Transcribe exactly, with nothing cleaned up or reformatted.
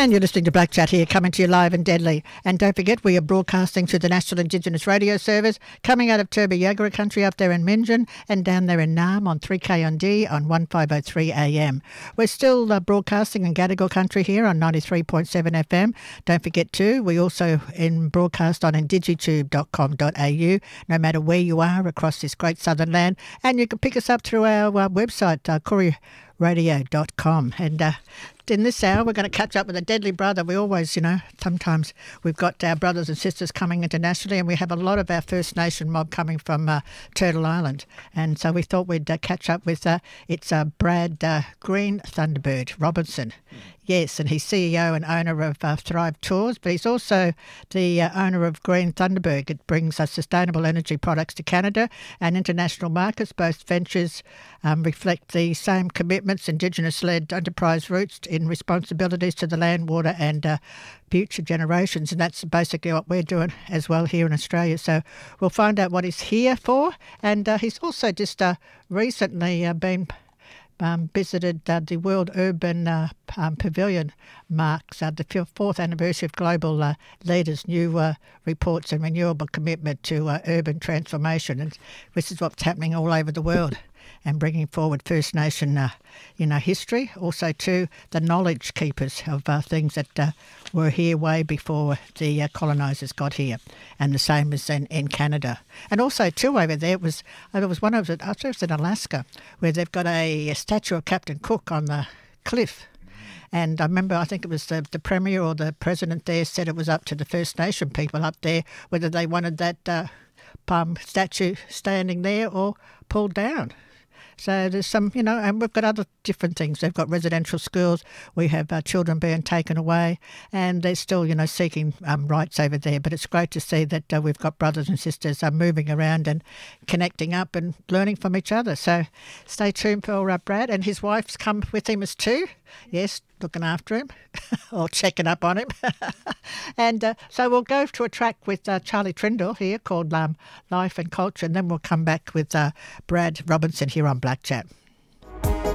And you're listening to Black Chat here, coming to you live and deadly. And don't forget, we are broadcasting to the National Indigenous Radio Service, coming out of Turrbal Yagara country up there in Minjin and down there in Naarm on three K on D on fifteen oh three A M. We're still uh, broadcasting in Gadigal country here on ninety-three point seven F M. Don't forget too, we also in broadcast on indigitube dot com dot A U, no matter where you are across this great southern land. And you can pick us up through our uh, website, uh, koori radio dot com. And uh, in this hour, we're going to catch up with a deadly brother. We always, you know, sometimes we've got our brothers and sisters coming internationally, and we have a lot of our First Nation mob coming from uh, Turtle Island. And so we thought we'd uh, catch up with, uh, it's uh, Brad uh, Green Thunderbird Robinson. Mm. Yes, and he's C E O and owner of uh, Thrive Tours, but he's also the uh, owner of Green Thunderbird. It brings uh, sustainable energy products to Canada and international markets. Both ventures um, reflect the same commitments, Indigenous-led enterprise roots in responsibilities to the land, water and uh, future generations, and that's basically what we're doing as well here in Australia. So we'll find out what he's here for, and uh, he's also just uh, recently uh, been Um, visited uh, the World Urban uh, um, Pavilion, marks uh, the fourth anniversary of Global uh, Leaders' new uh, reports and renewable commitment to uh, urban transformation. And this is what's happening all over the world, and bringing forward First Nation, uh, you know, history. Also, too, the knowledge keepers of uh, things that uh, were here way before the uh, colonisers got here, and the same as in, in Canada. And also, too, over there it was uh, there was one of it. I think it was in Alaska, where they've got a, a statue of Captain Cook on the cliff. And I remember, I think it was the, the Premier or the President there said it was up to the First Nation people up there whether they wanted that uh, um, statue standing there or pulled down. So there's some, you know, and we've got other different things. They've got residential schools. We have uh, children being taken away, and they're still, you know, seeking um, rights over there. But it's great to see that uh, we've got brothers and sisters uh, moving around and connecting up and learning from each other. So stay tuned for uh, Brad, and his wife's come with him as too. Yes, looking after him or checking up on him. And uh, so we'll go to a track with uh, Charlie Trindle here called um, Life and Culture, and then we'll come back with uh, Brad Robinson here on Black Chat.